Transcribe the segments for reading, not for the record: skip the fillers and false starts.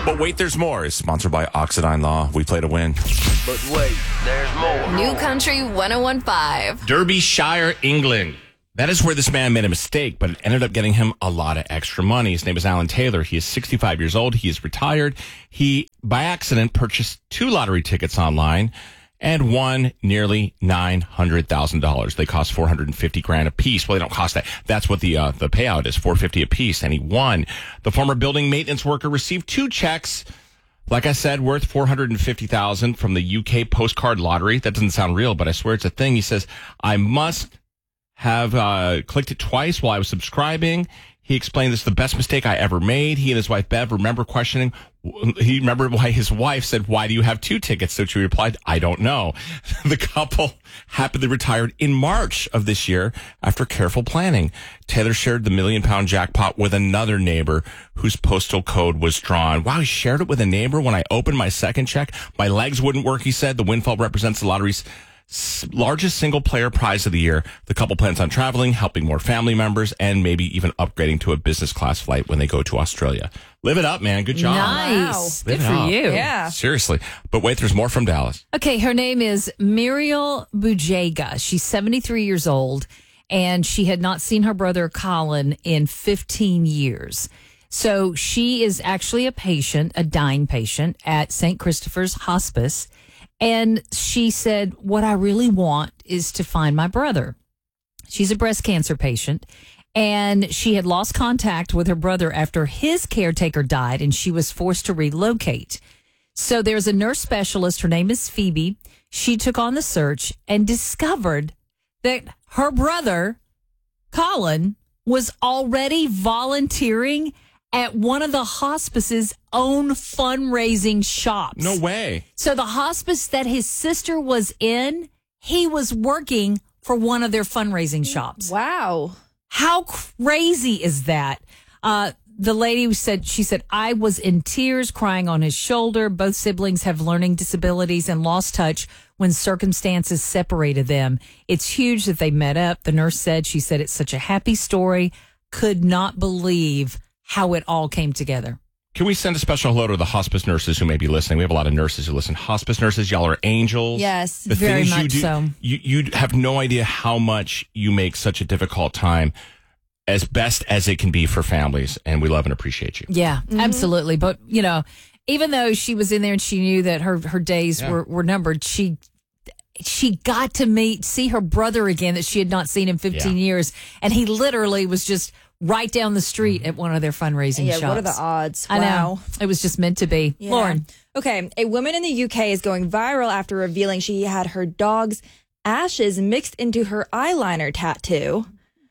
But Wait, There's More is sponsored by Oxidine Law. We play to win. But wait, there's more. New Country 101.5. Derbyshire, England. That is where this man made a mistake, but it ended up getting him a lot of extra money. His name is Alan Taylor. He is 65 years old. He is retired. He, by accident, purchased 2 lottery tickets online and won nearly $900,000. They cost $450,000 a piece. Well, they don't cost that. That's what the payout is, $450 a piece, and he won. The former building maintenance worker received 2 checks, like I said, worth $450,000 from the UK postcard lottery. That doesn't sound real, but I swear it's a thing. He says, I must have clicked it twice while I was subscribing. He explained this is the best mistake I ever made. He and his wife, Bev, remember questioning. He remembered why his wife said, why do you have 2 tickets? So she replied, I don't know. The couple happily retired in March of this year after careful planning. Taylor shared the £1 million jackpot with another neighbor whose postal code was drawn. Wow, he shared it with a neighbor. When I opened my second check, my legs wouldn't work, he said. The windfall represents the lottery's largest single player prize of the year. The couple plans on traveling, helping more family members, and maybe even upgrading to a business class flight when they go to Australia. Live it up, man. Good job. Nice. Live Good it for up. you. Yeah. Seriously. But wait, there's more from Dallas. Okay, her name is Muriel Bujega. She's 73 years old, and she had not seen her brother Colin in 15 years. So she is actually a patient, a dying patient at St. Christopher's Hospice. And she said, what I really want is to find my brother. She's a breast cancer patient, and she had lost contact with her brother after his caretaker died, and she was forced to relocate. So there's a nurse specialist. Her name is Phoebe. She took on the search and discovered that her brother, Colin, was already volunteering at one of the hospice's own fundraising shops. No way. So the hospice that his sister was in, he was working for one of their fundraising shops. Wow. How crazy is that? The lady said, I was in tears crying on his shoulder. Both siblings have learning disabilities and lost touch when circumstances separated them. It's huge that they met up. The nurse said, it's such a happy story. Could not believe how it all came together. Can we send a special hello to the hospice nurses who may be listening? We have a lot of nurses who listen. Hospice nurses, y'all are angels. Yes, the very things much you do, so. You have no idea how much you make such a difficult time as best as it can be for families, and we love and appreciate you. Yeah, absolutely. But, even though she was in there and she knew that her days were numbered, she got to see her brother again that she had not seen in 15 years, and he literally was just right down the street at one of their fundraising shops. What are the odds? I Wow. know. It was just meant to be. Yeah. Lauren. Okay. A woman in the UK is going viral after revealing she had her dog's ashes mixed into her eyeliner tattoo.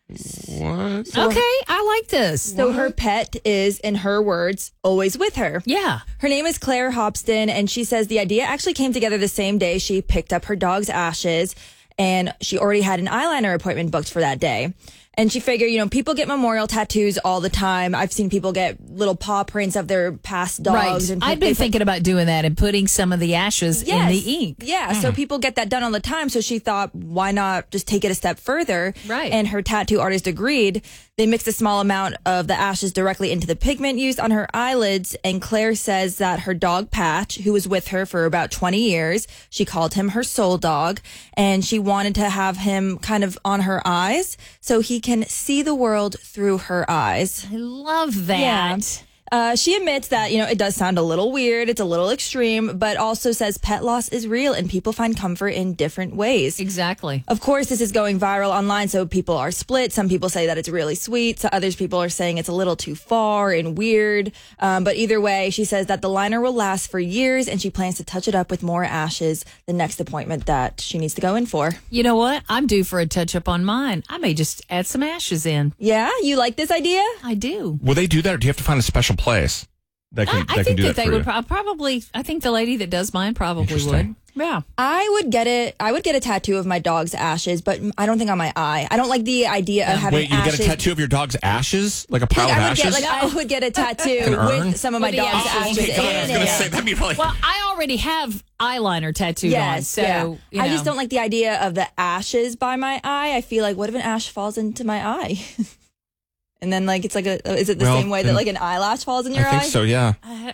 What? Okay, I like this. So her pet is, in her words, always with her. Yeah. Her name is Claire Hobston, and she says the idea actually came together the same day she picked up her dog's ashes, and she already had an eyeliner appointment booked for that day. And she figured, people get memorial tattoos all the time. I've seen people get little paw prints of their past dogs. Right. And I'd been thinking about doing that and putting some of the ashes in the ink. Yeah, so people get that done all the time. So she thought, why not just take it a step further? Right. And her tattoo artist agreed. They mixed a small amount of the ashes directly into the pigment used on her eyelids. And Claire says that her dog Patch, who was with her for about 20 years, she called him her soul dog. And she wanted to have him kind of on her eyes so he can see the world through her eyes. I love that. Yeah. She admits that, it does sound a little weird. It's a little extreme, but also says pet loss is real and people find comfort in different ways. Exactly. Of course, this is going viral online, so people are split. Some people say that it's really sweet. So others people are saying it's a little too far and weird. But either way, she says that the liner will last for years and she plans to touch it up with more ashes the next appointment that she needs to go in for. You know what? I'm due for a touch up on mine. I may just add some ashes in. Yeah? You like this idea? I do. Will they do that, or do you have to find a special place that can, I that can think do that that they for would you? probably. I think the lady that does mine probably Interesting. would. Yeah. I would get a tattoo of my dog's ashes, but I don't think on my eye. I don't like the idea of having Wait, you ashes. get a tattoo of your dog's ashes? Like a pile of ashes? I would get a tattoo An urn? with some of my With the dog's ashes. ashes okay, God, I was in going to it. say, that'd be really... Well, I already have eyeliner tattooed on, so yeah. I just don't like the idea of the ashes by my eye. I feel like, what if an ash falls into my eye? And then, it's like is it the same way that, an eyelash falls in your eye? I think so, yeah.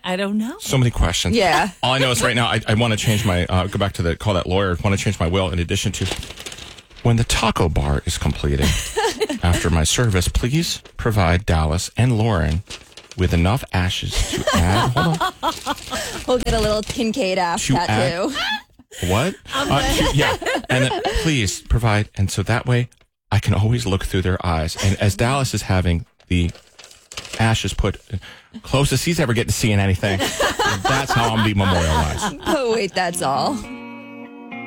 I don't know. So many questions. Yeah. All I know is right now I want to change my, go back to call that lawyer, want to change my will in addition to when the taco bar is completed after my service, please provide Dallas and Lauren with enough ashes to add. Hold on. We'll get a little Kincaid ass To tattoo. What? Yeah. And please provide. And so that way I can always look through their eyes. And as Dallas is having the ashes put closest he's ever get to seeing anything, that's how I'm be memorialized. Oh, wait, that's all.